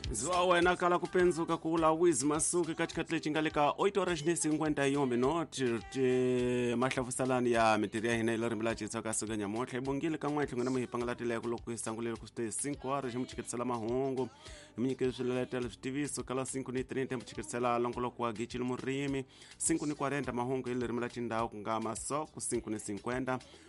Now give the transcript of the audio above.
Zwawe nakala kupenzuka kula Wiz Masuki katika tile chingalika 8 horas nesi ngwenta yombe te mahlafu salani ya mitiria hina ilori milachi tsoka suga nyamotle ibungile kamwetle ngana muhipangalatile ya kuloku isangulile kuste 5 horas mchikitsala mahungu mnyikisula TV so kala 5 ni 30 mchikitsala longolo kwa gichil murimi 5 ni 40 mahungu ilori milachi ndao kungama so ku 5 ni 50